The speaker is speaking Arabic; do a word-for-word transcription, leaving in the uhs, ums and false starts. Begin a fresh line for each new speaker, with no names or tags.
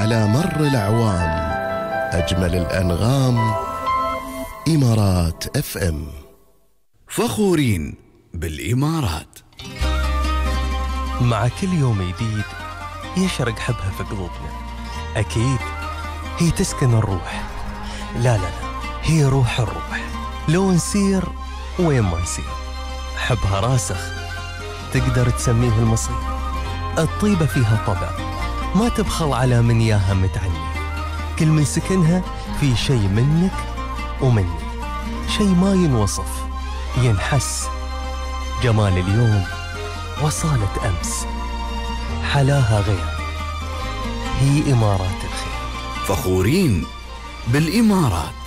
على مر الأعوام أجمل الأنغام. إمارات اف ام.
فخورين بالإمارات.
مع كل يوم جديد يشرق حبها في قلوبنا. أكيد هي تسكن الروح. لا لا لا، هي روح الروح. لو نسير وين ما نسير حبها راسخ، تقدر تسميه المصير. الطيبة فيها طبع ما تبخل على من ياها متعني. كل من سكنها في شيء منك ومني، شيء ما ينوصف ينحس. جمال اليوم وصالة أمس، حلاها غير. هي إمارات الخير.
فخورين بالإمارات.